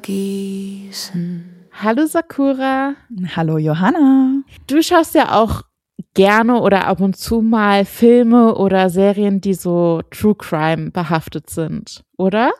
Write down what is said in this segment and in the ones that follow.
gießen. Hallo Sakura. Hallo Johanna. Du schaust ja auch gerne oder ab und zu mal Filme oder Serien, die so True Crime behaftet sind, oder?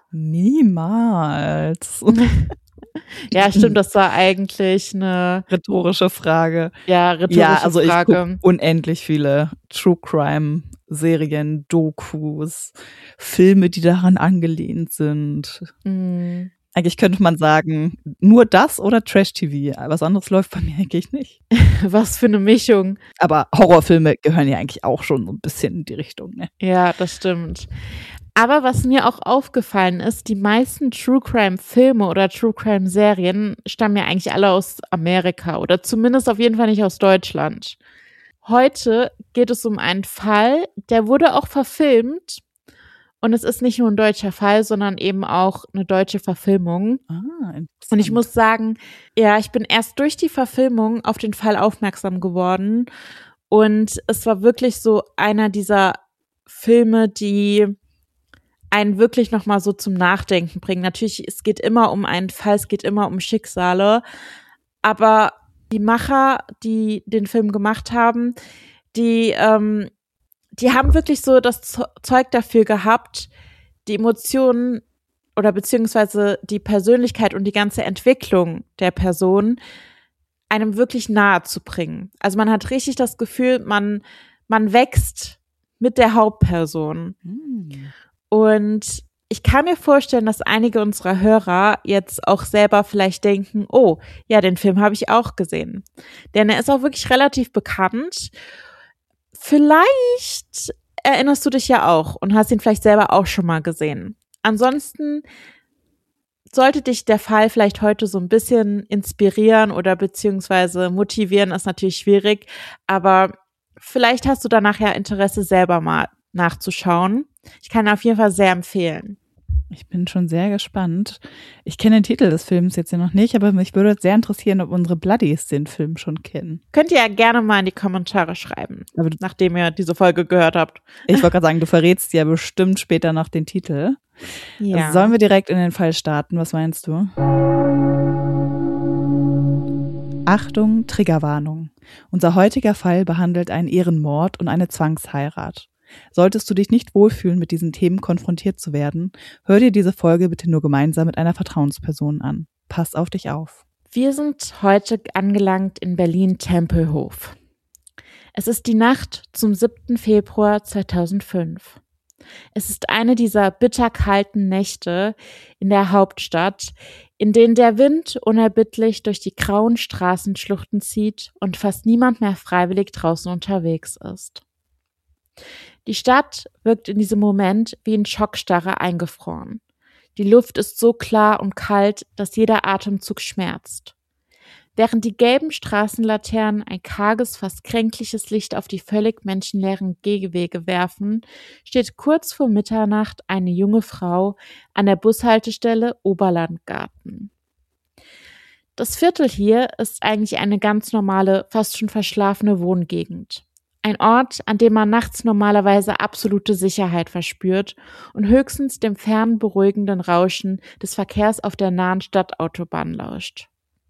Niemals. Ja, stimmt, das war eigentlich eine rhetorische Frage. Ja, rhetorische Frage. Ich gucke unendlich viele True Crime Serien, Dokus, Filme, die daran angelehnt sind. Eigentlich könnte man sagen, nur das oder Trash-TV. Was anderes läuft bei mir eigentlich nicht. Was für eine Mischung. Aber Horrorfilme gehören ja eigentlich auch schon so ein bisschen in die Richtung, ne? Ja, das stimmt. Aber was mir auch aufgefallen ist, die meisten True Crime Filme oder True Crime Serien stammen ja eigentlich alle aus Amerika oder zumindest auf jeden Fall nicht aus Deutschland. Heute geht es um einen Fall, der wurde auch verfilmt. Und es ist nicht nur ein deutscher Fall, sondern eben auch eine deutsche Verfilmung. Und ich muss sagen, ja, ich bin erst durch die Verfilmung auf den Fall aufmerksam geworden. Und es war wirklich so einer dieser Filme, die einen wirklich nochmal so zum Nachdenken bringen. Natürlich, es geht immer um einen Fall, es geht immer um Schicksale. Aber die Macher, die den Film gemacht haben, die haben wirklich so das Zeug dafür gehabt, die Emotionen oder beziehungsweise die Persönlichkeit und die ganze Entwicklung der Person einem wirklich nahe zu bringen. Also man hat richtig das Gefühl, man wächst mit der Hauptperson. Und ich kann mir vorstellen, dass einige unserer Hörer jetzt auch selber vielleicht denken, oh, ja, den Film habe ich auch gesehen. Denn er ist auch wirklich relativ bekannt. Vielleicht erinnerst du dich ja auch und hast ihn vielleicht selber auch schon mal gesehen. Ansonsten sollte dich der Fall vielleicht heute so ein bisschen inspirieren oder beziehungsweise motivieren, ist natürlich schwierig, aber vielleicht hast du danach ja Interesse, selber mal nachzuschauen. Ich kann ihn auf jeden Fall sehr empfehlen. Ich bin schon sehr gespannt. Ich kenne den Titel des Films jetzt ja noch nicht, aber mich würde sehr interessieren, ob unsere Bloodies den Film schon kennen. Könnt ihr ja gerne mal in die Kommentare schreiben, nachdem ihr diese Folge gehört habt. Ich wollte gerade sagen, du verrätst ja bestimmt später noch den Titel. Ja. Also sollen wir direkt in den Fall starten? Was meinst du? Achtung, Triggerwarnung. Unser heutiger Fall behandelt einen Ehrenmord und eine Zwangsheirat. Solltest du dich nicht wohlfühlen, mit diesen Themen konfrontiert zu werden, hör dir diese Folge bitte nur gemeinsam mit einer Vertrauensperson an. Pass auf dich auf. Wir sind heute angelangt in Berlin-Tempelhof. Es ist die Nacht zum 7. Februar 2005. Es ist eine dieser bitterkalten Nächte in der Hauptstadt, in denen der Wind unerbittlich durch die grauen Straßenschluchten zieht und fast niemand mehr freiwillig draußen unterwegs ist. Die Stadt wirkt in diesem Moment wie in Schockstarre eingefroren. Die Luft ist so klar und kalt, dass jeder Atemzug schmerzt. Während die gelben Straßenlaternen ein karges, fast kränkliches Licht auf die völlig menschenleeren Gehwege werfen, steht kurz vor Mitternacht eine junge Frau an der Bushaltestelle Oberlandgarten. Das Viertel hier ist eigentlich eine ganz normale, fast schon verschlafene Wohngegend. Ein Ort, an dem man nachts normalerweise absolute Sicherheit verspürt und höchstens dem fernen, beruhigenden Rauschen des Verkehrs auf der nahen Stadtautobahn lauscht.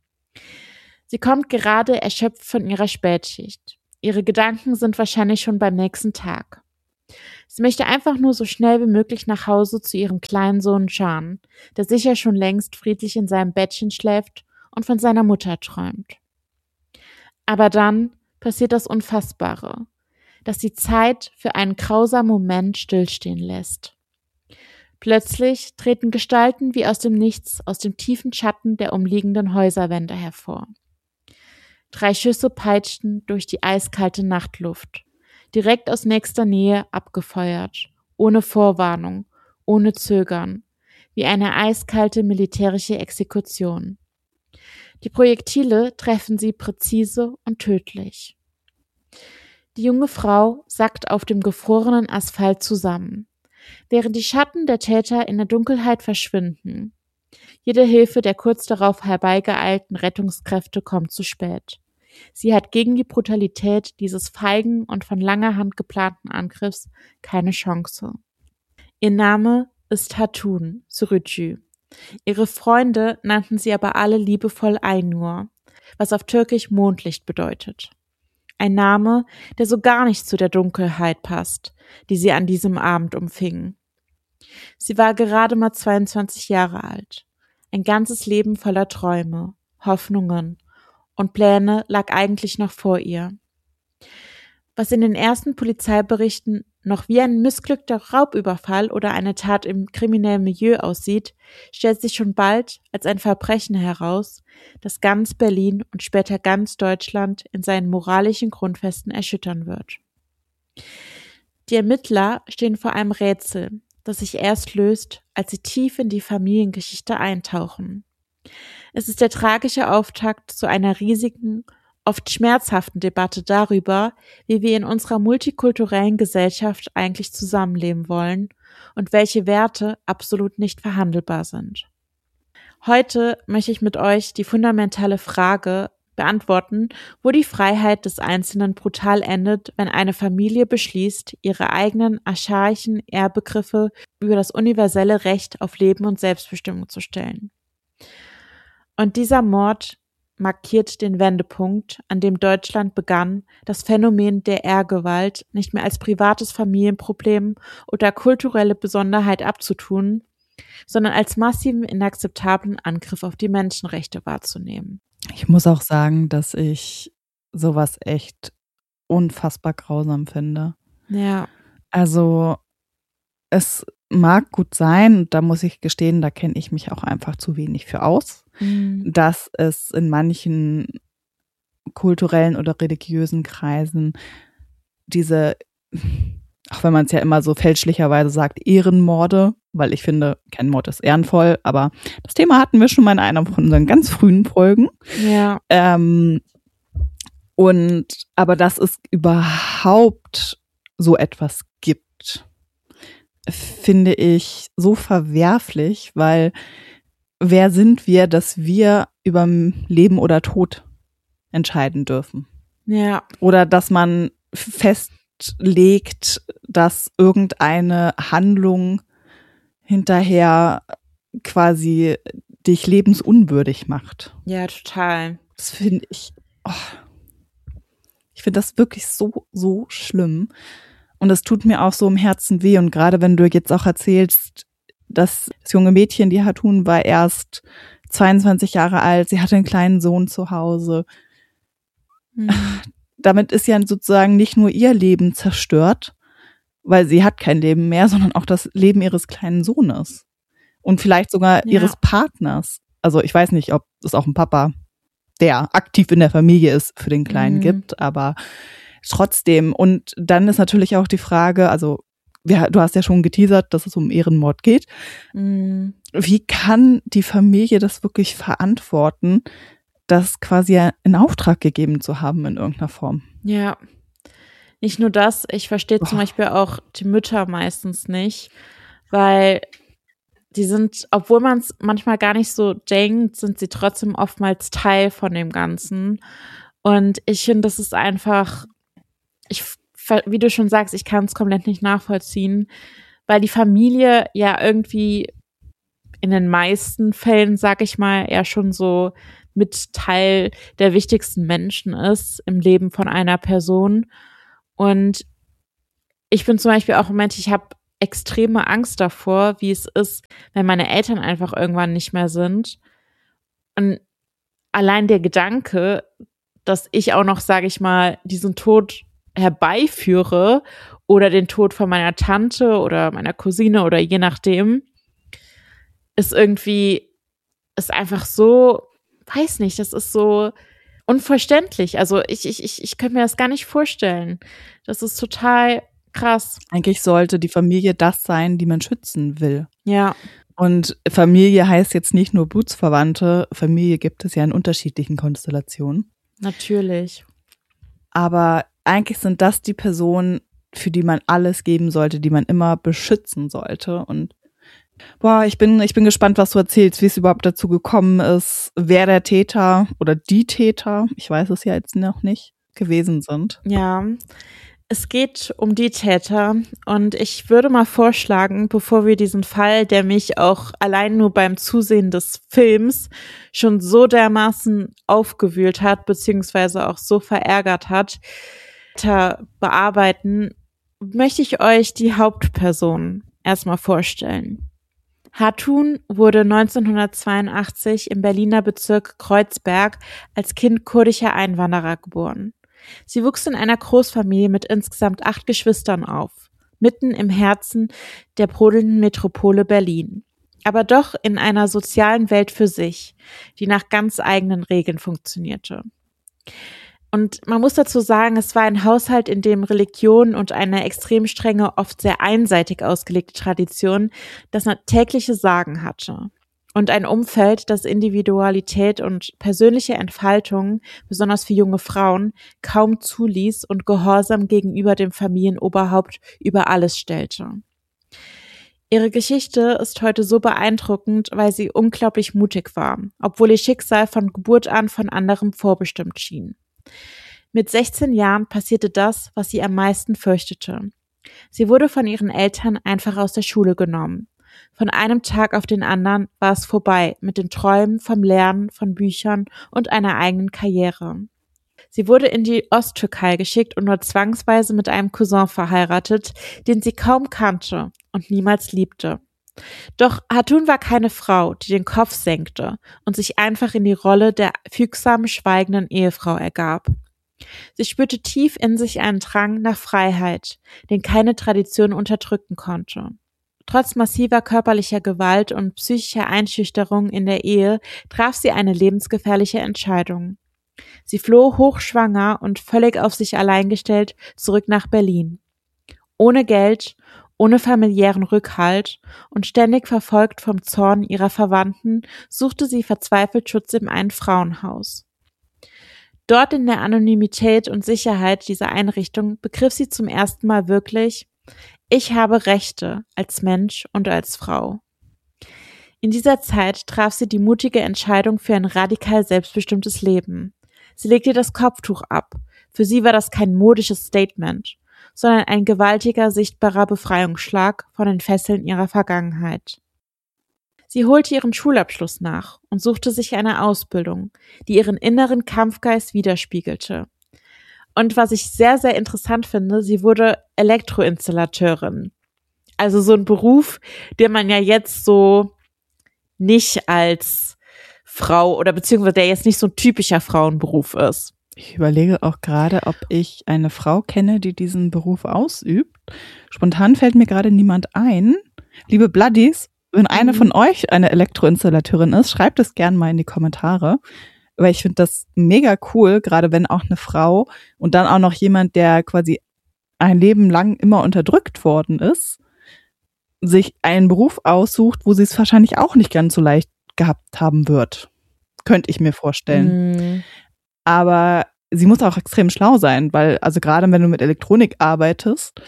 Sie kommt gerade erschöpft von ihrer Spätschicht. Ihre Gedanken sind wahrscheinlich schon beim nächsten Tag. Sie möchte einfach nur so schnell wie möglich nach Hause zu ihrem kleinen Sohn Can, der sicher schon längst friedlich in seinem Bettchen schläft und von seiner Mutter träumt. Aber dann passiert das Unfassbare, dass die Zeit für einen grausamen Moment stillstehen lässt. Plötzlich treten Gestalten wie aus dem Nichts, aus dem tiefen Schatten der umliegenden Häuserwände hervor. 3 Schüsse peitschten durch die eiskalte Nachtluft, direkt aus nächster Nähe abgefeuert, ohne Vorwarnung, ohne Zögern, wie eine eiskalte militärische Exekution. Die Projektile treffen sie präzise und tödlich. Die junge Frau sackt auf dem gefrorenen Asphalt zusammen, während die Schatten der Täter in der Dunkelheit verschwinden. Jede Hilfe der kurz darauf herbeigeeilten Rettungskräfte kommt zu spät. Sie hat gegen die Brutalität dieses feigen und von langer Hand geplanten Angriffs keine Chance. Ihr Name ist Hatun Sürücü. Ihre Freunde nannten sie aber alle liebevoll Aynur, was auf Türkisch Mondlicht bedeutet. Ein Name, der so gar nicht zu der Dunkelheit passt, die sie an diesem Abend umfing. Sie war gerade mal 22 Jahre alt. Ein ganzes Leben voller Träume, Hoffnungen und Pläne lag eigentlich noch vor ihr. Was in den ersten Polizeiberichten noch wie ein missglückter Raubüberfall oder eine Tat im kriminellen Milieu aussieht, stellt sich schon bald als ein Verbrechen heraus, das ganz Berlin und später ganz Deutschland in seinen moralischen Grundfesten erschüttern wird. Die Ermittler stehen vor einem Rätsel, das sich erst löst, als sie tief in die Familiengeschichte eintauchen. Es ist der tragische Auftakt zu einer riesigen, oft schmerzhaften Debatte darüber, wie wir in unserer multikulturellen Gesellschaft eigentlich zusammenleben wollen und welche Werte absolut nicht verhandelbar sind. Heute möchte ich mit euch die fundamentale Frage beantworten, wo die Freiheit des Einzelnen brutal endet, wenn eine Familie beschließt, ihre eigenen archaischen Ehrbegriffe über das universelle Recht auf Leben und Selbstbestimmung zu stellen. Und dieser Mord markiert den Wendepunkt, an dem Deutschland begann, das Phänomen der Ehrgewalt nicht mehr als privates Familienproblem oder kulturelle Besonderheit abzutun, sondern als massiven, inakzeptablen Angriff auf die Menschenrechte wahrzunehmen. Ich muss auch sagen, dass ich sowas echt unfassbar grausam finde. Ja. Also es mag gut sein, da muss ich gestehen, da kenne ich mich auch einfach zu wenig für aus, dass es in manchen kulturellen oder religiösen Kreisen diese, auch wenn man es ja immer so fälschlicherweise sagt, Ehrenmorde, weil ich finde, kein Mord ist ehrenvoll, aber das Thema hatten wir schon mal in einer von unseren ganz frühen Folgen. Ja. Aber dass es überhaupt so etwas gibt, finde ich so verwerflich, weil wer sind wir, dass wir über Leben oder Tod entscheiden dürfen? Ja. Oder dass man festlegt, dass irgendeine Handlung hinterher quasi dich lebensunwürdig macht. Ja, total. Das finde ich, ich finde das wirklich so, so schlimm. Und es tut mir auch so im Herzen weh. Und gerade wenn du jetzt auch erzählst, dass das junge Mädchen, die Hatun, war erst 22 Jahre alt, sie hatte einen kleinen Sohn zu Hause. Damit ist ja sozusagen nicht nur ihr Leben zerstört, weil sie hat kein Leben mehr, sondern auch das Leben ihres kleinen Sohnes. Und vielleicht sogar ihres Partners. Also ich weiß nicht, ob es auch ein Papa, der aktiv in der Familie ist, für den Kleinen gibt, aber trotzdem. Und dann ist natürlich auch die Frage, also du hast ja schon geteasert, dass es um Ehrenmord geht. Wie kann die Familie das wirklich verantworten, das quasi in Auftrag gegeben zu haben in irgendeiner Form? Ja, nicht nur das, ich verstehe zum Beispiel auch die Mütter meistens nicht, weil die sind, obwohl man es manchmal gar nicht so denkt, sind sie trotzdem oftmals Teil von dem Ganzen. Und ich finde, das ist einfach, wie du schon sagst, ich kann es komplett nicht nachvollziehen, weil die Familie ja irgendwie in den meisten Fällen, sag ich mal, ja schon so mit Teil der wichtigsten Menschen ist im Leben von einer Person. Und ich bin zum Beispiel auch im Moment, ich habe extreme Angst davor, wie es ist, wenn meine Eltern einfach irgendwann nicht mehr sind. Und allein der Gedanke, dass ich auch noch, sage ich mal, diesen Tod herbeiführe oder den Tod von meiner Tante oder meiner Cousine oder je nachdem, ist einfach so, weiß nicht, das ist so unverständlich. Also ich könnte mir das gar nicht vorstellen. Das ist total krass. Eigentlich sollte die Familie das sein, die man schützen will. Ja. Und Familie heißt jetzt nicht nur Blutsverwandte. Familie gibt es ja in unterschiedlichen Konstellationen. Natürlich. Aber eigentlich sind das die Personen, für die man alles geben sollte, die man immer beschützen sollte. Und ich bin gespannt, was du erzählst, wie es überhaupt dazu gekommen ist, wer der Täter oder die Täter, ich weiß es ja jetzt noch nicht, gewesen sind. Ja, Es geht um die Täter und ich würde mal vorschlagen, bevor wir diesen Fall, der mich auch allein nur beim Zusehen des Films schon so dermaßen aufgewühlt hat, beziehungsweise auch so verärgert hat, bearbeiten, möchte ich euch die Hauptperson erstmal vorstellen. Hatun wurde 1982 im Berliner Bezirk Kreuzberg als Kind kurdischer Einwanderer geboren. Sie wuchs in einer Großfamilie mit insgesamt 8 Geschwistern auf, mitten im Herzen der brodelnden Metropole Berlin. Aber doch in einer sozialen Welt für sich, die nach ganz eigenen Regeln funktionierte. Und man muss dazu sagen, es war ein Haushalt, in dem Religion und eine extrem strenge, oft sehr einseitig ausgelegte Tradition das tägliche Sagen hatte. Und ein Umfeld, das Individualität und persönliche Entfaltung, besonders für junge Frauen, kaum zuließ und Gehorsam gegenüber dem Familienoberhaupt über alles stellte. Ihre Geschichte ist heute so beeindruckend, weil sie unglaublich mutig war, obwohl ihr Schicksal von Geburt an von anderem vorbestimmt schien. Mit 16 Jahren passierte das, was sie am meisten fürchtete. Sie wurde von ihren Eltern einfach aus der Schule genommen. Von einem Tag auf den anderen war es vorbei mit den Träumen vom Lernen, von Büchern und einer eigenen Karriere. Sie wurde in die Osttürkei geschickt und dort zwangsweise mit einem Cousin verheiratet, den sie kaum kannte und niemals liebte. Doch Hatun war keine Frau, die den Kopf senkte und sich einfach in die Rolle der fügsamen, schweigenden Ehefrau ergab. Sie spürte tief in sich einen Drang nach Freiheit, den keine Tradition unterdrücken konnte. Trotz massiver körperlicher Gewalt und psychischer Einschüchterung in der Ehe traf sie eine lebensgefährliche Entscheidung. Sie floh hochschwanger und völlig auf sich allein gestellt zurück nach Berlin. Ohne Geld, ohne familiären Rückhalt und ständig verfolgt vom Zorn ihrer Verwandten suchte sie verzweifelt Schutz in einem Frauenhaus. Dort in der Anonymität und Sicherheit dieser Einrichtung begriff sie zum ersten Mal wirklich: Ich habe Rechte als Mensch und als Frau. In dieser Zeit traf sie die mutige Entscheidung für ein radikal selbstbestimmtes Leben. Sie legte das Kopftuch ab. Für sie war das kein modisches Statement, sondern ein gewaltiger, sichtbarer Befreiungsschlag von den Fesseln ihrer Vergangenheit. Sie holte ihren Schulabschluss nach und suchte sich eine Ausbildung, die ihren inneren Kampfgeist widerspiegelte. Und was ich sehr, sehr interessant finde, sie wurde Elektroinstallateurin. Also so ein Beruf, den man ja jetzt so nicht als Frau oder beziehungsweise der jetzt nicht so ein typischer Frauenberuf ist. Ich überlege auch gerade, ob ich eine Frau kenne, die diesen Beruf ausübt. Spontan fällt mir gerade niemand ein. Liebe Bloodies, wenn eine von euch eine Elektroinstallateurin ist, schreibt es gerne mal in die Kommentare. Weil ich finde das mega cool, gerade wenn auch eine Frau und dann auch noch jemand, der quasi ein Leben lang immer unterdrückt worden ist, sich einen Beruf aussucht, wo sie es wahrscheinlich auch nicht ganz so leicht gehabt haben wird. Könnte ich mir vorstellen. Aber sie muss auch extrem schlau sein, weil also gerade wenn du mit Elektronik arbeitest,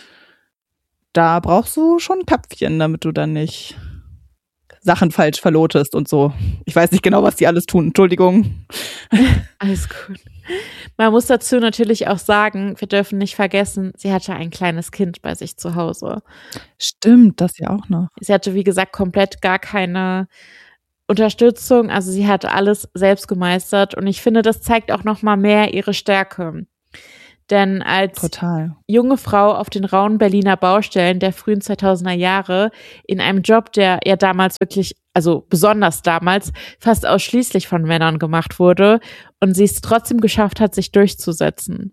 da brauchst du schon ein Köpfchen, damit du dann nicht Sachen falsch verlotest und so. Ich weiß nicht genau, was die alles tun. Entschuldigung. Alles gut. Man muss dazu natürlich auch sagen, wir dürfen nicht vergessen, sie hatte ein kleines Kind bei sich zu Hause. Stimmt, das ja auch noch. Sie hatte, wie gesagt, komplett gar keine Unterstützung. Also sie hat alles selbst gemeistert und ich finde, das zeigt auch noch mal mehr ihre Stärke. Denn als junge Frau auf den rauen Berliner Baustellen der frühen 2000er Jahre in einem Job, der ja damals wirklich, also besonders damals, fast ausschließlich von Männern gemacht wurde und sie es trotzdem geschafft hat, sich durchzusetzen.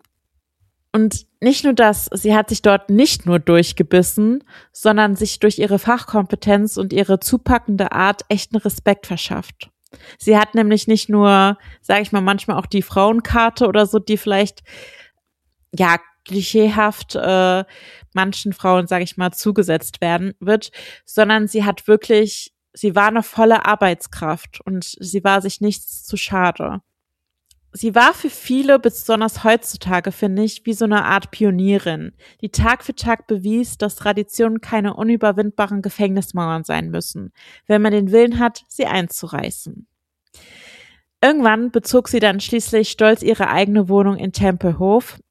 Und nicht nur das, sie hat sich dort nicht nur durchgebissen, sondern sich durch ihre Fachkompetenz und ihre zupackende Art echten Respekt verschafft. Sie hat nämlich nicht nur, sage ich mal, manchmal auch die Frauenkarte oder so, die vielleicht ja klischeehaft manchen Frauen, sage ich mal, zugesetzt werden wird, sondern sie hat wirklich, sie war eine volle Arbeitskraft und sie war sich nichts zu schade. Sie war für viele, besonders heutzutage, finde ich, wie so eine Art Pionierin, die Tag für Tag bewies, dass Traditionen keine unüberwindbaren Gefängnismauern sein müssen, wenn man den Willen hat, sie einzureißen. Irgendwann bezog sie dann schließlich stolz ihre eigene Wohnung in Tempelhof,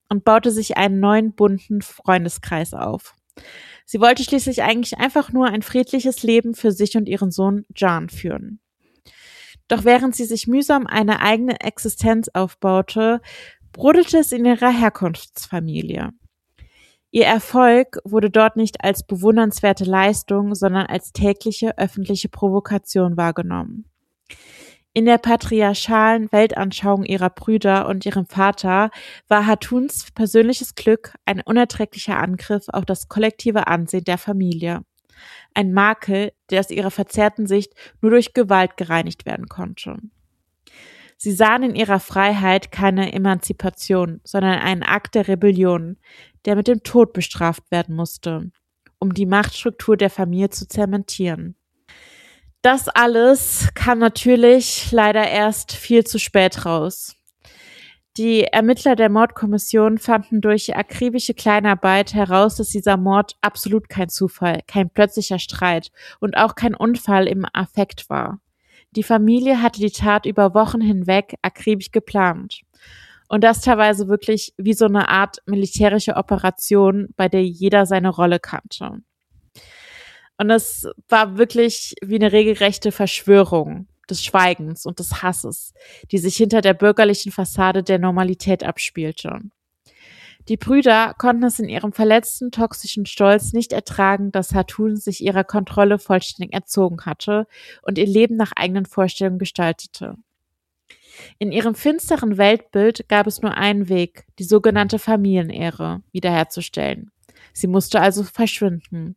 und baute sich einen neuen bunten Freundeskreis auf. Sie wollte schließlich eigentlich einfach nur ein friedliches Leben für sich und ihren Sohn John führen. Doch während sie sich mühsam eine eigene Existenz aufbaute, brodelte es in ihrer Herkunftsfamilie. Ihr Erfolg wurde dort nicht als bewundernswerte Leistung, sondern als tägliche öffentliche Provokation wahrgenommen. In der patriarchalen Weltanschauung ihrer Brüder und ihrem Vater war Hatuns persönliches Glück ein unerträglicher Angriff auf das kollektive Ansehen der Familie. Ein Makel, der aus ihrer verzerrten Sicht nur durch Gewalt gereinigt werden konnte. Sie sahen in ihrer Freiheit keine Emanzipation, sondern einen Akt der Rebellion, der mit dem Tod bestraft werden musste, um die Machtstruktur der Familie zu zementieren. Das alles kam natürlich leider erst viel zu spät raus. Die Ermittler der Mordkommission fanden durch akribische Kleinarbeit heraus, dass dieser Mord absolut kein Zufall, kein plötzlicher Streit und auch kein Unfall im Affekt war. Die Familie hatte die Tat über Wochen hinweg akribisch geplant. Und das teilweise wirklich wie so eine Art militärische Operation, bei der jeder seine Rolle kannte. Und es war wirklich wie eine regelrechte Verschwörung des Schweigens und des Hasses, die sich hinter der bürgerlichen Fassade der Normalität abspielte. Die Brüder konnten es in ihrem verletzten, toxischen Stolz nicht ertragen, dass Hatun sich ihrer Kontrolle vollständig entzogen hatte und ihr Leben nach eigenen Vorstellungen gestaltete. In ihrem finsteren Weltbild gab es nur einen Weg, die sogenannte Familienehre wiederherzustellen. Sie musste also verschwinden.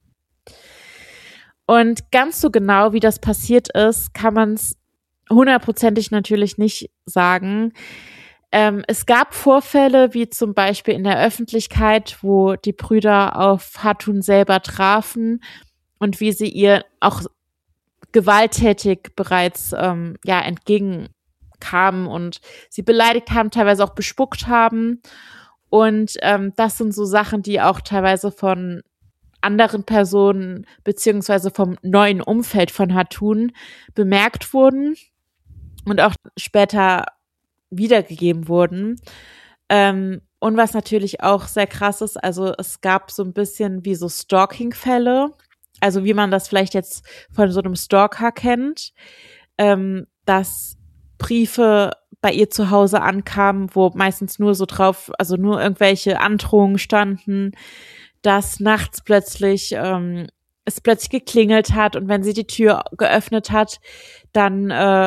Und ganz so genau, wie das passiert ist, kann man es hundertprozentig natürlich nicht sagen. Es gab Vorfälle, wie zum Beispiel in der Öffentlichkeit, wo die Brüder auf Hatun selber trafen und wie sie ihr auch gewalttätig bereits entgegenkamen und sie beleidigt haben, teilweise auch bespuckt haben. Und das sind so Sachen, die auch teilweise von anderen Personen beziehungsweise vom neuen Umfeld von Hatun bemerkt wurden und auch später wiedergegeben wurden. Und was natürlich auch sehr krass ist, also es gab so ein bisschen wie so Stalking-Fälle, also wie man das vielleicht jetzt von so einem Stalker kennt, dass Briefe bei ihr zu Hause ankamen, wo meistens nur so drauf, also nur irgendwelche Androhungen standen, dass nachts plötzlich es plötzlich geklingelt hat und wenn sie die Tür geöffnet hat, dann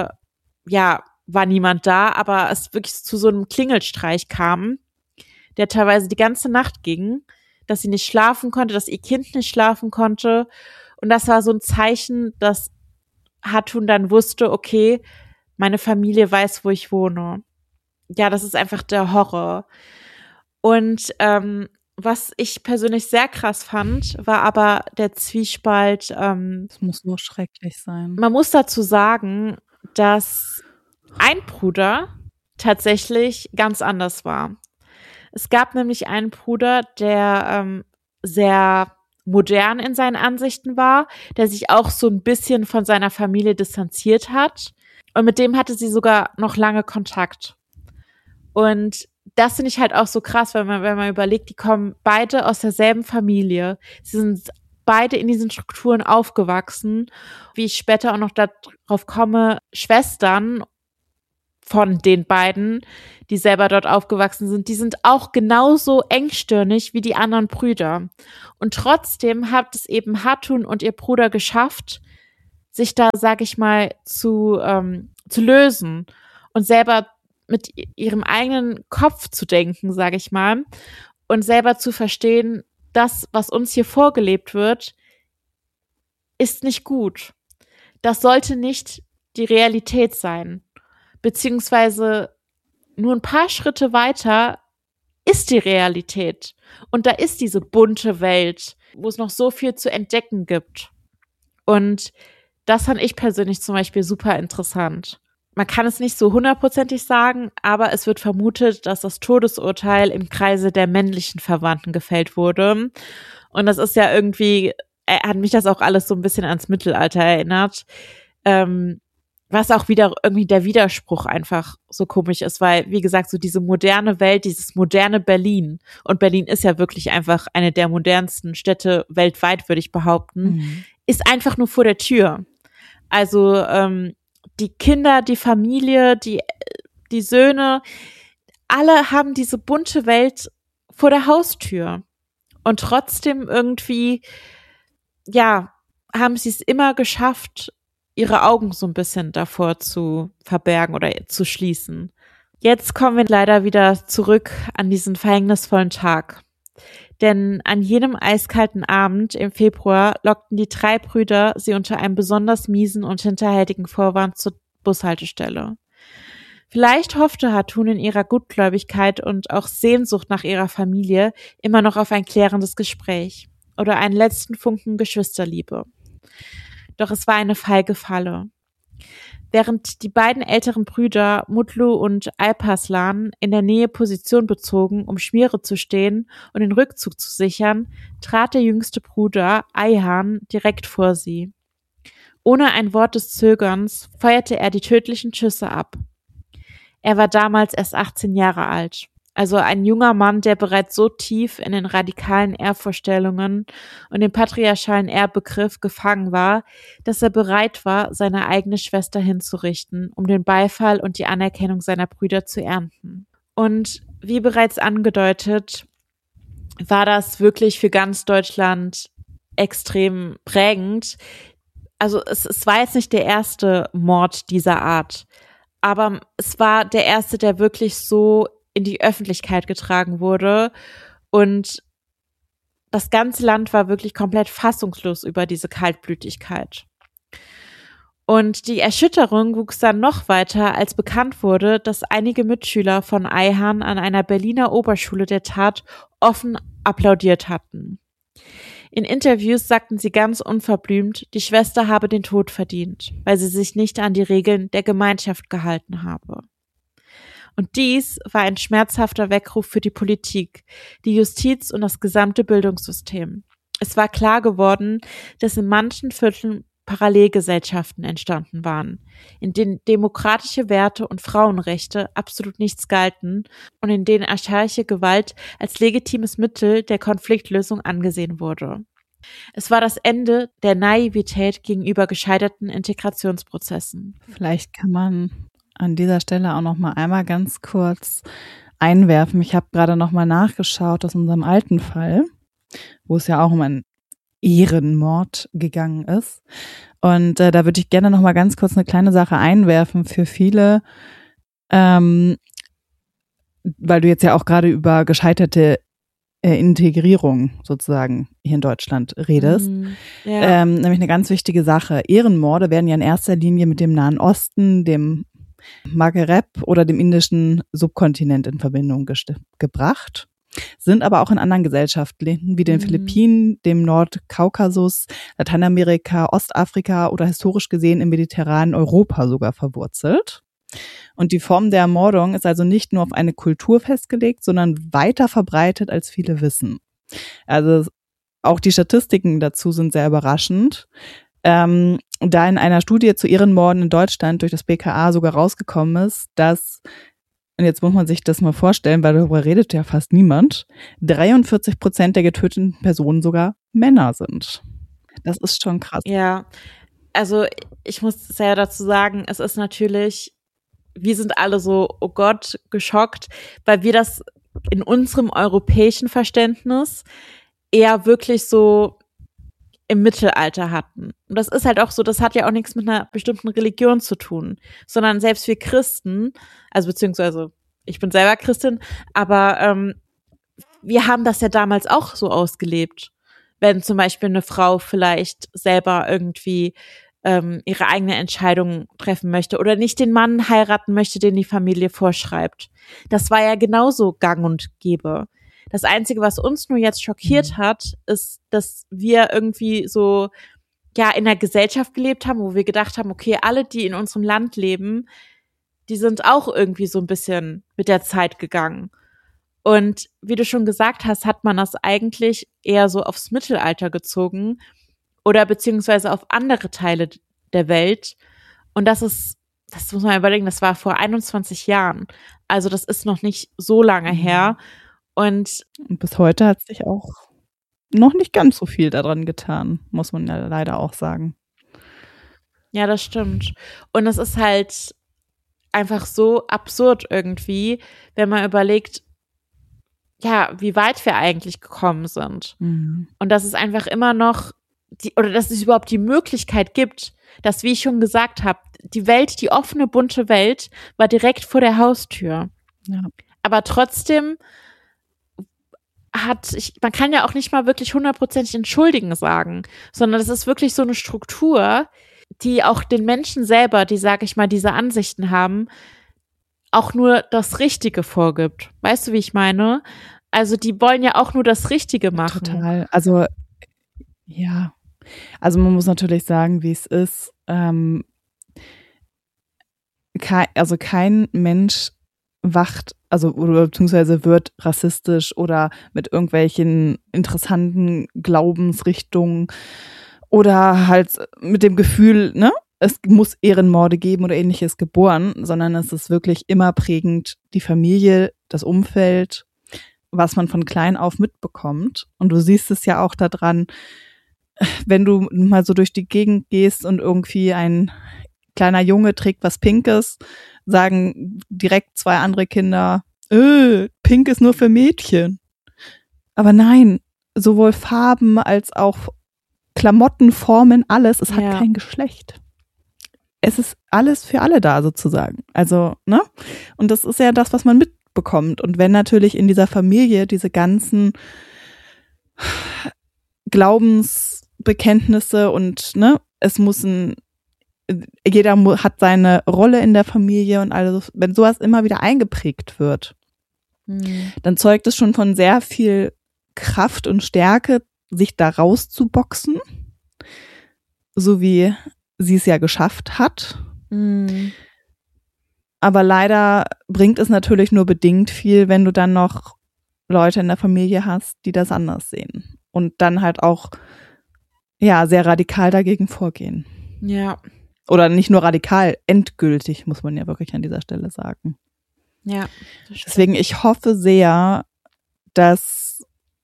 war niemand da, aber es wirklich zu so einem Klingelstreich kam, der teilweise die ganze Nacht ging, dass sie nicht schlafen konnte, dass ihr Kind nicht schlafen konnte und das war so ein Zeichen, dass Hatun dann wusste, okay, meine Familie weiß, wo ich wohne. Ja, das ist einfach der Horror. Und was ich persönlich sehr krass fand, war aber der Zwiespalt. Das muss nur schrecklich sein. Man muss dazu sagen, dass ein Bruder tatsächlich ganz anders war. Es gab nämlich einen Bruder, der sehr modern in seinen Ansichten war, der sich auch so ein bisschen von seiner Familie distanziert hat. Und mit dem hatte sie sogar noch lange Kontakt. Und das finde ich halt auch so krass, wenn man überlegt, die kommen beide aus derselben Familie. Sie sind beide in diesen Strukturen aufgewachsen. Wie ich später auch noch darauf komme, Schwestern von den beiden, die selber dort aufgewachsen sind, die sind auch genauso engstirnig wie die anderen Brüder. Und trotzdem hat es eben Hatun und ihr Bruder geschafft, sich da, sag ich mal, zu lösen und selber mit ihrem eigenen Kopf zu denken, sage ich mal, und selber zu verstehen, das, was uns hier vorgelebt wird, ist nicht gut. Das sollte nicht die Realität sein. Beziehungsweise nur ein paar Schritte weiter ist die Realität. Und da ist diese bunte Welt, wo es noch so viel zu entdecken gibt. Und das fand ich persönlich zum Beispiel super interessant. Man kann es nicht so hundertprozentig sagen, aber es wird vermutet, dass das Todesurteil im Kreise der männlichen Verwandten gefällt wurde. Und das ist ja irgendwie, hat mich das auch alles so ein bisschen ans Mittelalter erinnert. Was auch wieder irgendwie der Widerspruch einfach so komisch ist, weil, wie gesagt, so diese moderne Welt, dieses moderne Berlin, und Berlin ist ja wirklich einfach eine der modernsten Städte weltweit, würde ich behaupten, ist einfach nur vor der Tür. Also die Kinder, die Familie, die Söhne, alle haben diese bunte Welt vor der Haustür. Und trotzdem irgendwie, ja, haben sie es immer geschafft, ihre Augen so ein bisschen davor zu verbergen oder zu schließen. Jetzt kommen wir leider wieder zurück an diesen verhängnisvollen Tag. Denn an jenem eiskalten Abend im Februar lockten die 3 Brüder sie unter einem besonders miesen und hinterhältigen Vorwand zur Bushaltestelle. Vielleicht hoffte Hatun in ihrer Gutgläubigkeit und auch Sehnsucht nach ihrer Familie immer noch auf ein klärendes Gespräch oder einen letzten Funken Geschwisterliebe. Doch es war eine feige Falle. Während die beiden älteren Brüder Mutlu und Alparslan in der Nähe Position bezogen, um Schmiere zu stehen und den Rückzug zu sichern, trat der jüngste Bruder Ayhan direkt vor sie. Ohne ein Wort des Zögerns feuerte er die tödlichen Schüsse ab. Er war damals erst 18 Jahre alt. Also ein junger Mann, der bereits so tief in den radikalen Ehrvorstellungen und dem patriarchalen Ehrbegriff gefangen war, dass er bereit war, seine eigene Schwester hinzurichten, um den Beifall und die Anerkennung seiner Brüder zu ernten. Und wie bereits angedeutet, war das wirklich für ganz Deutschland extrem prägend. Also es war jetzt nicht der erste Mord dieser Art, aber es war der erste, der wirklich so in die Öffentlichkeit getragen wurde, und das ganze Land war wirklich komplett fassungslos über diese Kaltblütigkeit. Und die Erschütterung wuchs dann noch weiter, als bekannt wurde, dass einige Mitschüler von Ayhan an einer Berliner Oberschule der Tat offen applaudiert hatten. In Interviews sagten sie ganz unverblümt, die Schwester habe den Tod verdient, weil sie sich nicht an die Regeln der Gemeinschaft gehalten habe. Und dies war ein schmerzhafter Weckruf für die Politik, die Justiz und das gesamte Bildungssystem. Es war klar geworden, dass in manchen Vierteln Parallelgesellschaften entstanden waren, in denen demokratische Werte und Frauenrechte absolut nichts galten und in denen archaische Gewalt als legitimes Mittel der Konfliktlösung angesehen wurde. Es war das Ende der Naivität gegenüber gescheiterten Integrationsprozessen. Vielleicht kann man an dieser Stelle auch noch mal einmal ganz kurz einwerfen. Ich habe gerade noch mal nachgeschaut aus unserem alten Fall, wo es ja auch um einen Ehrenmord gegangen ist. Und da würde ich gerne noch mal ganz kurz eine kleine Sache einwerfen für viele, weil du jetzt ja auch gerade über gescheiterte Integrierung sozusagen hier in Deutschland redest. Ja. Nämlich eine ganz wichtige Sache. Ehrenmorde werden ja in erster Linie mit dem Nahen Osten, dem Maghreb oder dem indischen Subkontinent in Verbindung gebracht, sind aber auch in anderen Gesellschaften wie den Philippinen, dem Nordkaukasus, Lateinamerika, Ostafrika oder historisch gesehen im mediterranen Europa sogar verwurzelt. Und die Form der Ermordung ist also nicht nur auf eine Kultur festgelegt, sondern weiter verbreitet, als viele wissen. Also auch die Statistiken dazu sind sehr überraschend. Da in einer Studie zu Ehrenmorden in Deutschland durch das BKA sogar rausgekommen ist, dass, und jetzt muss man sich das mal vorstellen, weil darüber redet ja fast niemand, 43% der getöteten Personen sogar Männer sind. Das ist schon krass. Ja, also ich muss sehr dazu sagen, es ist natürlich, wir sind alle so, oh Gott, geschockt, weil wir das in unserem europäischen Verständnis eher wirklich so im Mittelalter hatten. Und das ist halt auch so, das hat ja auch nichts mit einer bestimmten Religion zu tun, sondern selbst wir Christen, also beziehungsweise ich bin selber Christin, aber wir haben das ja damals auch so ausgelebt. Wenn zum Beispiel eine Frau vielleicht selber irgendwie ihre eigene Entscheidung treffen möchte oder nicht den Mann heiraten möchte, den die Familie vorschreibt. Das war ja genauso gang und gäbe. Das Einzige, was uns nur jetzt schockiert hat, ist, dass wir irgendwie so ja in einer Gesellschaft gelebt haben, wo wir gedacht haben, okay, alle, die in unserem Land leben, die sind auch irgendwie so ein bisschen mit der Zeit gegangen. Und wie du schon gesagt hast, hat man das eigentlich eher so aufs Mittelalter gezogen oder beziehungsweise auf andere Teile der Welt. Und das muss man überlegen, das war vor 21 Jahren. Also das ist noch nicht so lange her. Und bis heute hat sich auch noch nicht ganz so viel daran getan, muss man ja leider auch sagen. Ja, das stimmt. Und es ist halt einfach so absurd irgendwie, wenn man überlegt, ja, wie weit wir eigentlich gekommen sind. Mhm. Und dass es einfach immer noch, dass es überhaupt die Möglichkeit gibt, dass, wie ich schon gesagt habe, die offene, bunte Welt war direkt vor der Haustür. Ja. Aber trotzdem man kann ja auch nicht mal wirklich 100% entschuldigen sagen, sondern das ist wirklich so eine Struktur, die auch den Menschen selber, die, sag ich mal, diese Ansichten haben, auch nur das Richtige vorgibt. Weißt du, wie ich meine? Also die wollen ja auch nur das Richtige machen. Total. Also, ja. Also man muss natürlich sagen, wie es ist. Kein Mensch oder beziehungsweise wird rassistisch oder mit irgendwelchen interessanten Glaubensrichtungen oder halt mit dem Gefühl, ne, es muss Ehrenmorde geben oder ähnliches geboren, sondern es ist wirklich immer prägend die Familie, das Umfeld, was man von klein auf mitbekommt. Und du siehst es ja auch daran, wenn du mal so durch die Gegend gehst und irgendwie ein kleiner Junge trägt was Pinkes, sagen direkt 2 andere Kinder, Pink ist nur für Mädchen. Aber nein, sowohl Farben als auch Klamotten, Formen, alles, es hat kein Geschlecht. Es ist alles für alle da sozusagen. Also, ne? Und das ist ja das, was man mitbekommt. Und wenn natürlich in dieser Familie diese ganzen Glaubensbekenntnisse und, ne, jeder hat seine Rolle in der Familie und alles, wenn sowas immer wieder eingeprägt wird, dann zeugt es schon von sehr viel Kraft und Stärke, sich da rauszuboxen, so wie sie es ja geschafft hat. Aber leider bringt es natürlich nur bedingt viel, wenn du dann noch Leute in der Familie hast, die das anders sehen und dann halt auch sehr radikal dagegen vorgehen. Ja. Oder nicht nur radikal, endgültig, muss man ja wirklich an dieser Stelle sagen. Ja. Deswegen, ich hoffe sehr, dass,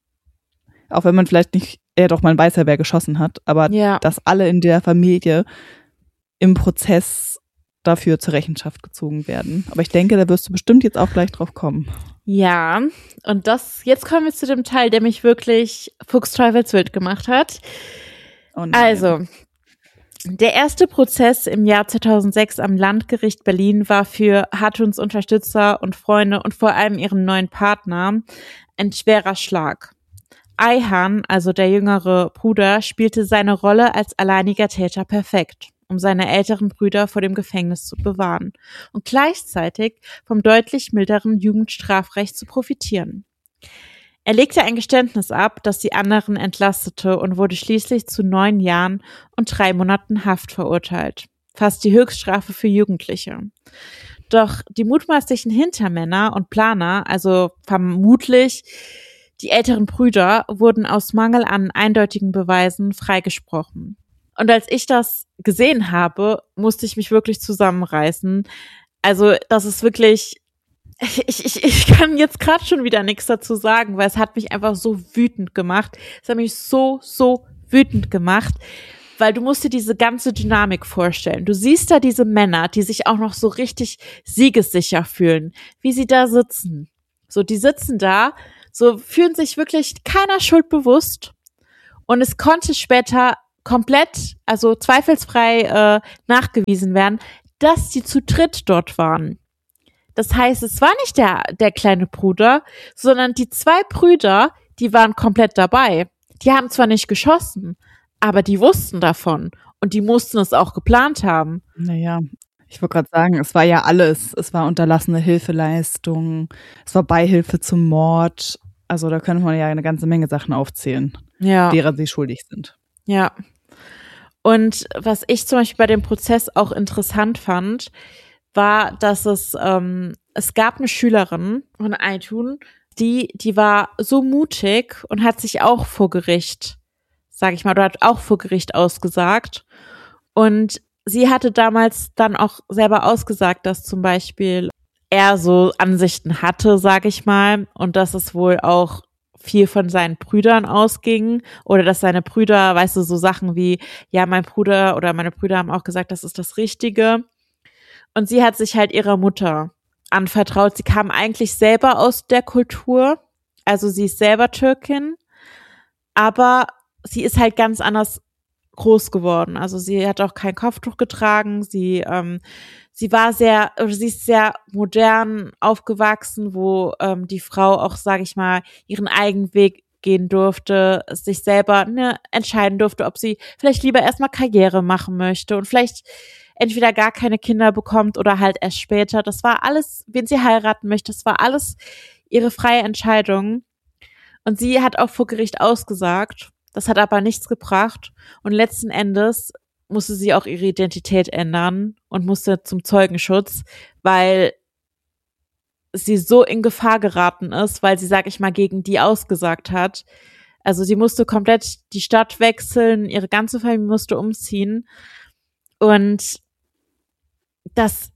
auch wenn man vielleicht nicht, man weiß ja, wer geschossen hat, aber dass alle in der Familie im Prozess dafür zur Rechenschaft gezogen werden. Aber ich denke, da wirst du bestimmt jetzt auch gleich drauf kommen. Ja, und jetzt kommen wir zu dem Teil, der mich wirklich fuchsteufelswild gemacht hat. Oh nein. Also, der erste Prozess im Jahr 2006 am Landgericht Berlin war für Hatuns Unterstützer und Freunde und vor allem ihren neuen Partner ein schwerer Schlag. Ayhan, also der jüngere Bruder, spielte seine Rolle als alleiniger Täter perfekt, um seine älteren Brüder vor dem Gefängnis zu bewahren und gleichzeitig vom deutlich milderen Jugendstrafrecht zu profitieren. Er legte ein Geständnis ab, das die anderen entlastete und wurde schließlich zu 9 Jahren und 3 Monaten Haft verurteilt. Fast die Höchststrafe für Jugendliche. Doch die mutmaßlichen Hintermänner und Planer, also vermutlich die älteren Brüder, wurden aus Mangel an eindeutigen Beweisen freigesprochen. Und als ich das gesehen habe, musste ich mich wirklich zusammenreißen. Also das ist wirklich... Ich kann jetzt gerade schon wieder nichts dazu sagen, weil es hat mich einfach so wütend gemacht. Es hat mich so wütend gemacht, weil du musst dir diese ganze Dynamik vorstellen. Du siehst da diese Männer, die sich auch noch so richtig siegessicher fühlen, wie sie da sitzen. So, die sitzen da, so fühlen sich wirklich keiner Schuld bewusst. Und es konnte später komplett, also zweifelsfrei nachgewiesen werden, dass die zu dritt dort waren. Das heißt, es war nicht der kleine Bruder, sondern die 2 Brüder, die waren komplett dabei. Die haben zwar nicht geschossen, aber die wussten davon und die mussten es auch geplant haben. Naja, ich wollte gerade sagen, es war ja alles. Es war unterlassene Hilfeleistung, es war Beihilfe zum Mord. Also da könnte man ja eine ganze Menge Sachen aufzählen, derer sie schuldig sind. Ja. Und was ich zum Beispiel bei dem Prozess auch interessant fand, war, dass es gab eine Schülerin von Aytun, die war so mutig und hat sich auch vor Gericht, sag ich mal, oder hat auch vor Gericht ausgesagt. Und sie hatte damals dann auch selber ausgesagt, dass zum Beispiel er so Ansichten hatte, sag ich mal, und dass es wohl auch viel von seinen Brüdern ausging oder dass seine Brüder, weißt du, so Sachen wie, ja, mein Bruder oder meine Brüder haben auch gesagt, das ist das Richtige. Und sie hat sich halt ihrer Mutter anvertraut. Sie kam eigentlich selber aus der Kultur, also sie ist selber Türkin, aber sie ist halt ganz anders groß geworden. Also sie hat auch kein Kopftuch getragen. Sie war sie ist sehr modern aufgewachsen, wo die Frau auch, sage ich mal, ihren eigenen Weg gehen durfte, sich selber entscheiden durfte, ob sie vielleicht lieber erstmal Karriere machen möchte und vielleicht entweder gar keine Kinder bekommt oder halt erst später. Das war alles, wen sie heiraten möchte, das war alles ihre freie Entscheidung. Und sie hat auch vor Gericht ausgesagt. Das hat aber nichts gebracht. Und letzten Endes musste sie auch ihre Identität ändern und musste zum Zeugenschutz, weil sie so in Gefahr geraten ist, weil sie, sag ich mal, gegen die ausgesagt hat. Also sie musste komplett die Stadt wechseln, ihre ganze Familie musste umziehen. Und das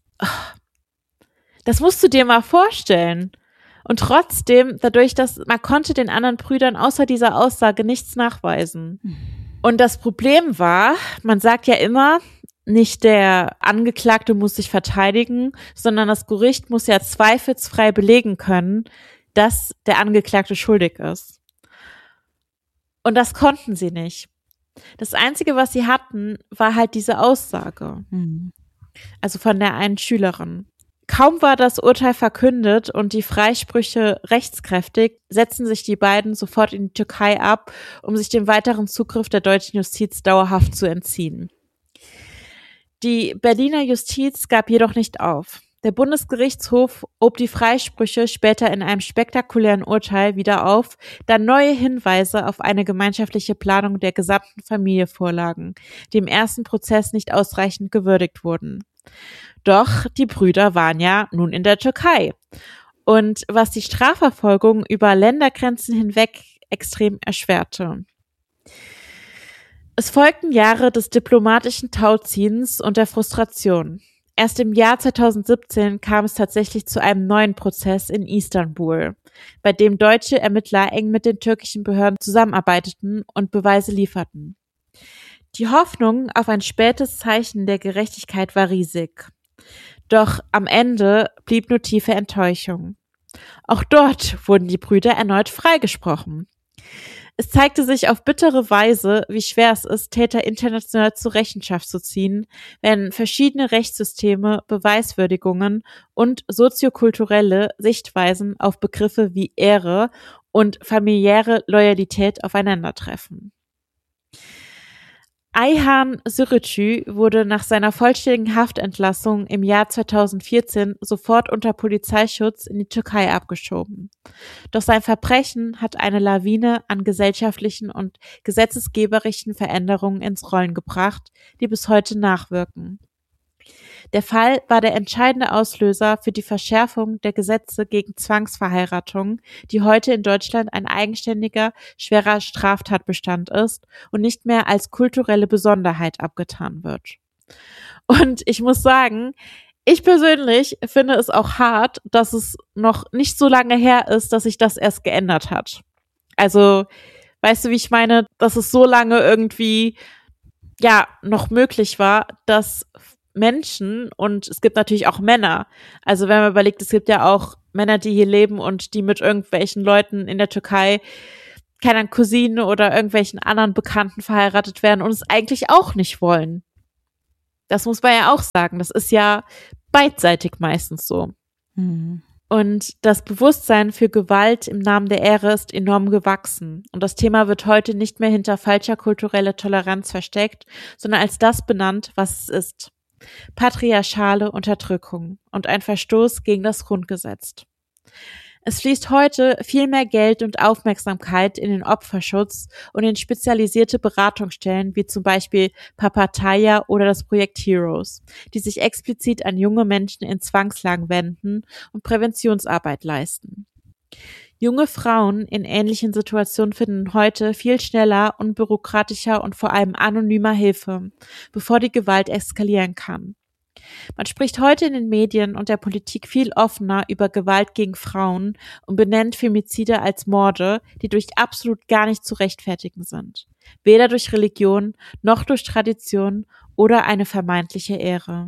musst du dir mal vorstellen. Und trotzdem, dadurch, dass man konnte den anderen Brüdern außer dieser Aussage nichts nachweisen. Und das Problem war, man sagt ja immer, nicht der Angeklagte muss sich verteidigen, sondern das Gericht muss ja zweifelsfrei belegen können, dass der Angeklagte schuldig ist. Und das konnten sie nicht. Das Einzige, was sie hatten, war halt diese Aussage. Also von der einen Schülerin. Kaum war das Urteil verkündet und die Freisprüche rechtskräftig, setzten sich die beiden sofort in die Türkei ab, um sich dem weiteren Zugriff der deutschen Justiz dauerhaft zu entziehen. Die Berliner Justiz gab jedoch nicht auf. Der Bundesgerichtshof hob die Freisprüche später in einem spektakulären Urteil wieder auf, da neue Hinweise auf eine gemeinschaftliche Planung der gesamten Familie vorlagen, die im ersten Prozess nicht ausreichend gewürdigt wurden. Doch die Brüder waren ja nun in der Türkei. Und was die Strafverfolgung über Ländergrenzen hinweg extrem erschwerte. Es folgten Jahre des diplomatischen Tauziehens und der Frustration. Erst im Jahr 2017 kam es tatsächlich zu einem neuen Prozess in Istanbul, bei dem deutsche Ermittler eng mit den türkischen Behörden zusammenarbeiteten und Beweise lieferten. Die Hoffnung auf ein spätes Zeichen der Gerechtigkeit war riesig. Doch am Ende blieb nur tiefe Enttäuschung. Auch dort wurden die Brüder erneut freigesprochen. Es zeigte sich auf bittere Weise, wie schwer es ist, Täter international zur Rechenschaft zu ziehen, wenn verschiedene Rechtssysteme, Beweiswürdigungen und soziokulturelle Sichtweisen auf Begriffe wie Ehre und familiäre Loyalität aufeinandertreffen. Ayhan Sürücü wurde nach seiner vollständigen Haftentlassung im Jahr 2014 sofort unter Polizeischutz in die Türkei abgeschoben. Doch sein Verbrechen hat eine Lawine an gesellschaftlichen und gesetzgeberischen Veränderungen ins Rollen gebracht, die bis heute nachwirken. Der Fall war der entscheidende Auslöser für die Verschärfung der Gesetze gegen Zwangsverheiratung, die heute in Deutschland ein eigenständiger, schwerer Straftatbestand ist und nicht mehr als kulturelle Besonderheit abgetan wird. Und ich muss sagen, ich persönlich finde es auch hart, dass es noch nicht so lange her ist, dass sich das erst geändert hat. Also, weißt du, wie ich meine, dass es so lange irgendwie, ja, noch möglich war, dass Menschen, und es gibt natürlich auch Männer, also wenn man überlegt, es gibt ja auch Männer, die hier leben und die mit irgendwelchen Leuten in der Türkei, keine Ahnung, Cousinen oder irgendwelchen anderen Bekannten verheiratet werden und es eigentlich auch nicht wollen. Das muss man ja auch sagen, das ist ja beidseitig meistens so. Und das Bewusstsein für Gewalt im Namen der Ehre ist enorm gewachsen. Und das Thema wird heute nicht mehr hinter falscher kultureller Toleranz versteckt, sondern als das benannt, was es ist. Patriarchale Unterdrückung und ein Verstoß gegen das Grundgesetz. Es fließt heute viel mehr Geld und Aufmerksamkeit in den Opferschutz und in spezialisierte Beratungsstellen wie zum Beispiel Papataya oder das Projekt Heroes, die sich explizit an junge Menschen in Zwangslagen wenden und Präventionsarbeit leisten. Junge Frauen in ähnlichen Situationen finden heute viel schneller, unbürokratischer und vor allem anonymer Hilfe, bevor die Gewalt eskalieren kann. Man spricht heute in den Medien und der Politik viel offener über Gewalt gegen Frauen und benennt Femizide als Morde, die durch absolut gar nicht zu rechtfertigen sind. Weder durch Religion noch durch Tradition oder eine vermeintliche Ehre.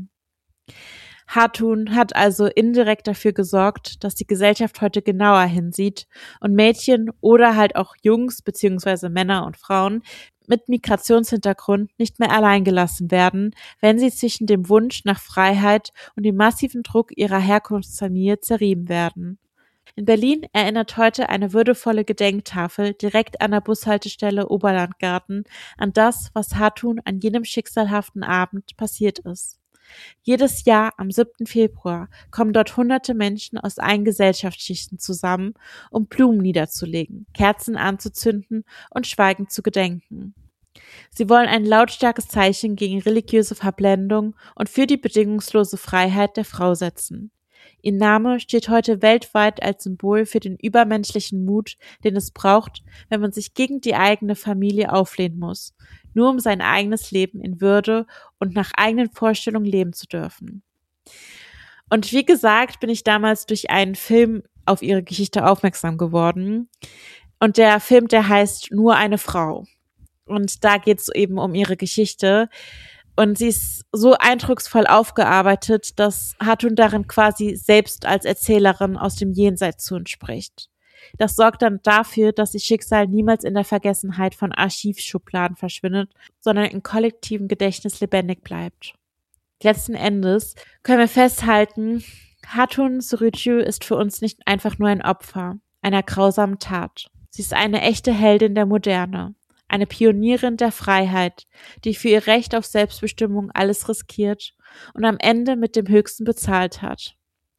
Hatun hat also indirekt dafür gesorgt, dass die Gesellschaft heute genauer hinsieht und Mädchen oder halt auch Jungs bzw. Männer und Frauen mit Migrationshintergrund nicht mehr allein gelassen werden, wenn sie zwischen dem Wunsch nach Freiheit und dem massiven Druck ihrer Herkunftsfamilie zerrieben werden. In Berlin erinnert heute eine würdevolle Gedenktafel direkt an der Bushaltestelle Oberlandgarten an das, was Hatun an jenem schicksalhaften Abend passiert ist. Jedes Jahr am 7. Februar kommen dort hunderte Menschen aus allen Gesellschaftsschichten zusammen, um Blumen niederzulegen, Kerzen anzuzünden und schweigend zu gedenken. Sie wollen ein lautstarkes Zeichen gegen religiöse Verblendung und für die bedingungslose Freiheit der Frau setzen. Ihr Name steht heute weltweit als Symbol für den übermenschlichen Mut, den es braucht, wenn man sich gegen die eigene Familie auflehnen muss, nur um sein eigenes Leben in Würde und nach eigenen Vorstellungen leben zu dürfen. Und wie gesagt, bin ich damals durch einen Film auf ihre Geschichte aufmerksam geworden. Und der Film, der heißt Nur eine Frau. Und da geht es eben um ihre Geschichte. Und sie ist so eindrucksvoll aufgearbeitet, dass Hatun darin quasi selbst als Erzählerin aus dem Jenseits zu uns spricht. Das sorgt dann dafür, dass ihr Schicksal niemals in der Vergessenheit von Archivschubladen verschwindet, sondern im kollektiven Gedächtnis lebendig bleibt. Letzten Endes können wir festhalten, Hatun Surucu ist für uns nicht einfach nur ein Opfer einer grausamen Tat. Sie ist eine echte Heldin der Moderne. Eine Pionierin der Freiheit, die für ihr Recht auf Selbstbestimmung alles riskiert und am Ende mit dem Höchsten bezahlt hat.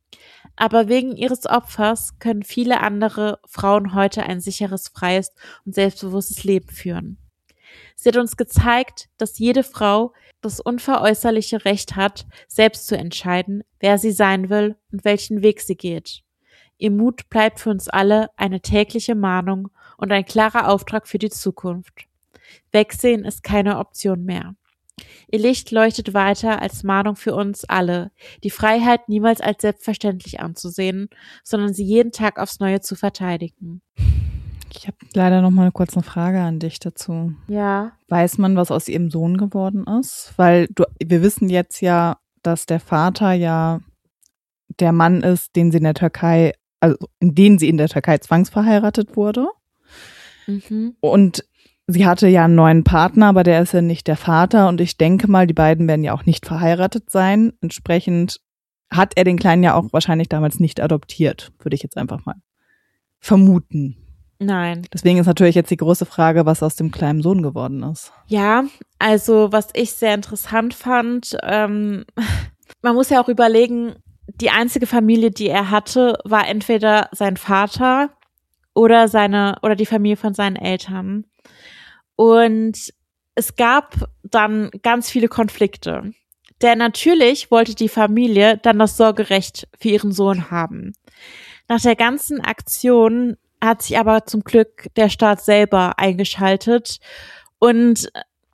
Aber wegen ihres Opfers können viele andere Frauen heute ein sicheres, freies und selbstbewusstes Leben führen. Sie hat uns gezeigt, dass jede Frau das unveräußerliche Recht hat, selbst zu entscheiden, wer sie sein will und welchen Weg sie geht. Ihr Mut bleibt für uns alle eine tägliche Mahnung und ein klarer Auftrag für die Zukunft. Wegsehen ist keine Option mehr. Ihr Licht leuchtet weiter als Mahnung für uns alle, die Freiheit niemals als selbstverständlich anzusehen, sondern sie jeden Tag aufs Neue zu verteidigen. Ich habe leider noch mal kurz eine Frage an dich dazu. Ja. Weiß man, was aus ihrem Sohn geworden ist? Weil wir wissen jetzt ja, dass der Vater ja der Mann ist, den sie in der Türkei, also in den sie in der Türkei zwangsverheiratet wurde. Mhm. Und sie hatte ja einen neuen Partner, aber der ist ja nicht der Vater. Und ich denke mal, die beiden werden ja auch nicht verheiratet sein. Entsprechend hat er den Kleinen ja auch wahrscheinlich damals nicht adoptiert, würde ich jetzt einfach mal vermuten. Nein. Deswegen ist natürlich jetzt die große Frage, was aus dem kleinen Sohn geworden ist. Ja, also was ich sehr interessant fand, man muss ja auch überlegen, die einzige Familie, die er hatte, war entweder sein Vater oder die Familie von seinen Eltern. Und es gab dann ganz viele Konflikte. Denn natürlich wollte die Familie dann das Sorgerecht für ihren Sohn haben. Nach der ganzen Aktion hat sich aber zum Glück der Staat selber eingeschaltet. Und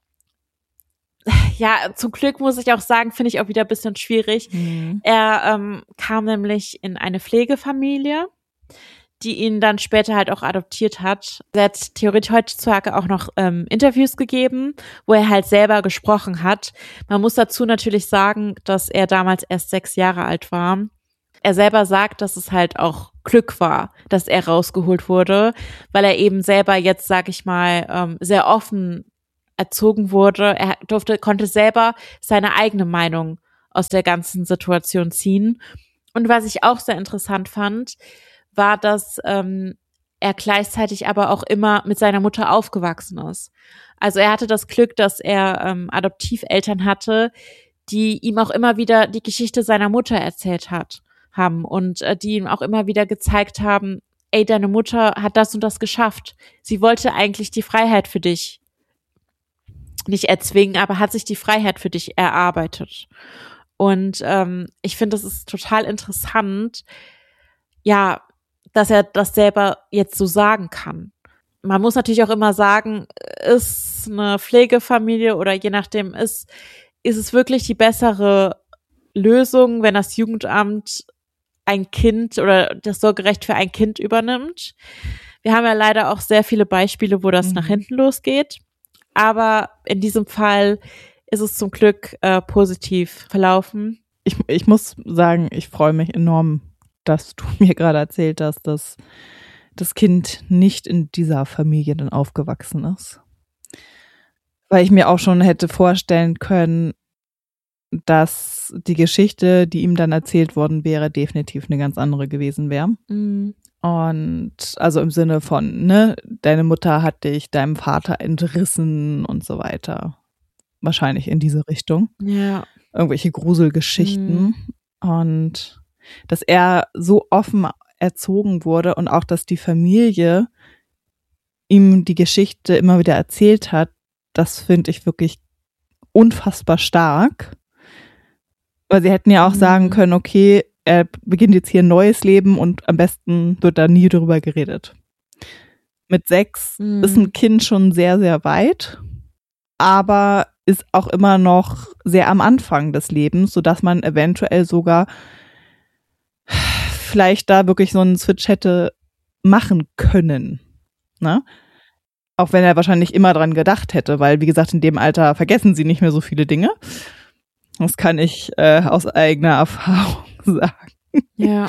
ja, zum Glück muss ich auch sagen, finde ich auch wieder ein bisschen schwierig. Mhm. Er kam nämlich in eine Pflegefamilie, die ihn dann später halt auch adoptiert hat. Er hat theoretisch heutzutage auch noch Interviews gegeben, wo er halt selber gesprochen hat. Man muss dazu natürlich sagen, dass er damals erst 6 Jahre alt war. Er selber sagt, dass es halt auch Glück war, dass er rausgeholt wurde, weil er eben selber jetzt, sag ich mal, sehr offen erzogen wurde. Er konnte selber seine eigene Meinung aus der ganzen Situation ziehen. Und was ich auch sehr interessant fand, war, dass er gleichzeitig aber auch immer mit seiner Mutter aufgewachsen ist. Also er hatte das Glück, dass er Adoptiveltern hatte, die ihm auch immer wieder die Geschichte seiner Mutter erzählt haben und die ihm auch immer wieder gezeigt haben, ey, deine Mutter hat das und das geschafft. Sie wollte eigentlich die Freiheit für dich nicht erzwingen, aber hat sich die Freiheit für dich erarbeitet. Und ich finde, das ist total interessant, ja, dass er das selber jetzt so sagen kann. Man muss natürlich auch immer sagen, ist eine Pflegefamilie oder je nachdem ist es wirklich die bessere Lösung, wenn das Jugendamt ein Kind oder das Sorgerecht für ein Kind übernimmt. Wir haben ja leider auch sehr viele Beispiele, wo das nach hinten losgeht. Aber in diesem Fall ist es zum Glück positiv verlaufen. Ich muss sagen, ich freue mich enorm, dass du mir gerade erzählt hast, dass das Kind nicht in dieser Familie dann aufgewachsen ist. Weil ich mir auch schon hätte vorstellen können, dass die Geschichte, die ihm dann erzählt worden wäre, definitiv eine ganz andere gewesen wäre. Mhm. Und also im Sinne von, ne, deine Mutter hat dich deinem Vater entrissen und so weiter. Wahrscheinlich in diese Richtung. Ja. Irgendwelche Gruselgeschichten. Und dass er so offen erzogen wurde und auch, dass die Familie ihm die Geschichte immer wieder erzählt hat, das finde ich wirklich unfassbar stark. Weil sie hätten ja auch sagen können, okay, er beginnt jetzt hier ein neues Leben und am besten wird da nie drüber geredet. Mit 6 ist ein Kind schon sehr, sehr weit, aber ist auch immer noch sehr am Anfang des Lebens, sodass man eventuell sogar vielleicht da wirklich so einen Switch hätte machen können. Ne? Auch wenn er wahrscheinlich immer dran gedacht hätte, weil, wie gesagt, in dem Alter vergessen sie nicht mehr so viele Dinge. Das kann ich aus eigener Erfahrung sagen. Ja.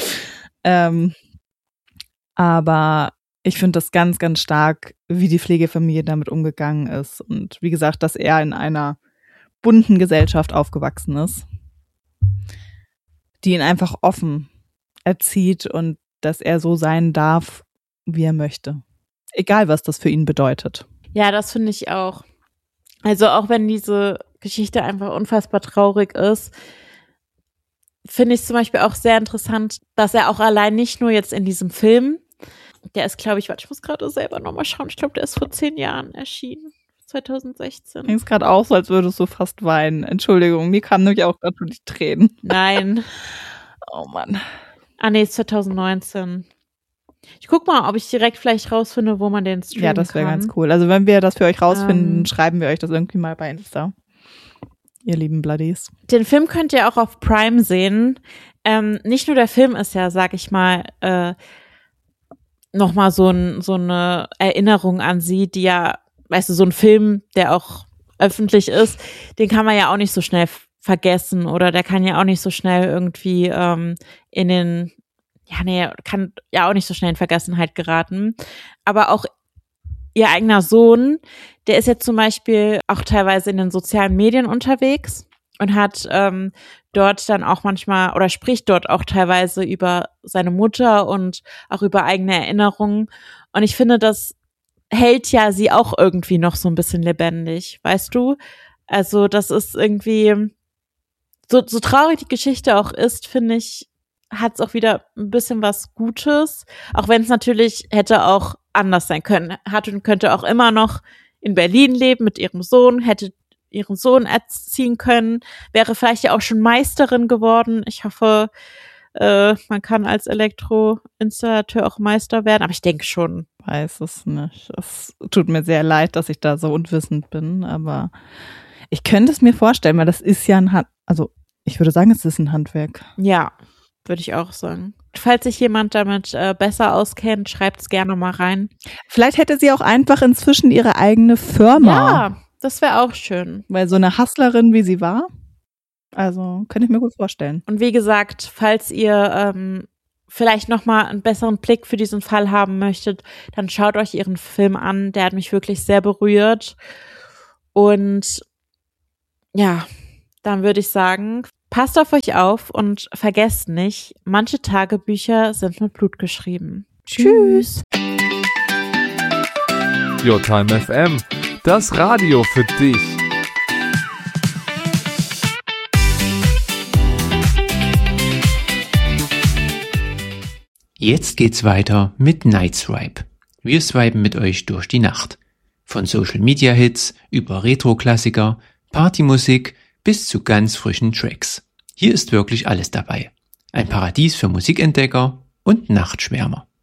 Aber ich finde das ganz, ganz stark, wie die Pflegefamilie damit umgegangen ist. Und wie gesagt, dass er in einer bunten Gesellschaft aufgewachsen ist, die ihn einfach offen erzieht und dass er so sein darf, wie er möchte. Egal, was das für ihn bedeutet. Ja, das finde ich auch. Also auch wenn diese Geschichte einfach unfassbar traurig ist, finde ich zum Beispiel auch sehr interessant, dass er auch allein nicht nur jetzt in diesem Film, der ist, glaube ich, ich muss gerade selber nochmal schauen, ich glaube, der ist vor 10 Jahren erschienen, 2016. Klingt gerade auch so, als würdest du fast weinen. Entschuldigung, mir kamen nämlich auch gerade die Tränen. Nein. Oh Mann. Ah nee, 2019. Ich guck mal, ob ich direkt vielleicht rausfinde, wo man den streamen kann. Ja, das wäre ganz cool. Also wenn wir das für euch rausfinden, schreiben wir euch das irgendwie mal bei Insta. Ihr lieben Bloodies. Den Film könnt ihr auch auf Prime sehen. Nicht nur der Film ist ja, sag ich mal, nochmal so eine Erinnerung an sie, die ja, weißt du, so ein Film, der auch öffentlich ist, den kann man ja auch nicht so schnell vergessen oder der kann ja auch nicht so schnell irgendwie kann ja auch nicht so schnell in Vergessenheit geraten. Aber auch ihr eigener Sohn, der ist jetzt zum Beispiel auch teilweise in den sozialen Medien unterwegs und hat dort dann auch manchmal oder spricht dort auch teilweise über seine Mutter und auch über eigene Erinnerungen. Und ich finde, das hält ja sie auch irgendwie noch so ein bisschen lebendig, weißt du? Also das ist irgendwie, so traurig die Geschichte auch ist, finde ich, hat es auch wieder ein bisschen was Gutes, auch wenn es natürlich hätte auch anders sein können. Hatun könnte auch immer noch in Berlin leben mit ihrem Sohn, hätte ihren Sohn erziehen können, wäre vielleicht ja auch schon Meisterin geworden. Ich hoffe, man kann als Elektroinstallateur auch Meister werden, aber ich denke schon. Weiß es nicht. Es tut mir sehr leid, dass ich da so unwissend bin, aber ich könnte es mir vorstellen, weil das ist ja also ich würde sagen, es ist ein Handwerk. Ja, würde ich auch sagen. Falls sich jemand damit besser auskennt, schreibt es gerne mal rein. Vielleicht hätte sie auch einfach inzwischen ihre eigene Firma. Ja, das wäre auch schön. Weil so eine Hustlerin, wie sie war, also könnte ich mir gut vorstellen. Und wie gesagt, falls ihr vielleicht nochmal einen besseren Blick für diesen Fall haben möchtet, dann schaut euch ihren Film an. Der hat mich wirklich sehr berührt. Und ja, dann würde ich sagen, passt auf euch auf und vergesst nicht, manche Tagebücher sind mit Blut geschrieben. Tschüss. Your Time FM, das Radio für dich. Jetzt geht's weiter mit Night Swipe. Wir swipen mit euch durch die Nacht. Von Social Media Hits über Retro-Klassiker, Partymusik bis zu ganz frischen Tracks. Hier ist wirklich alles dabei. Ein Paradies für Musikentdecker und Nachtschwärmer.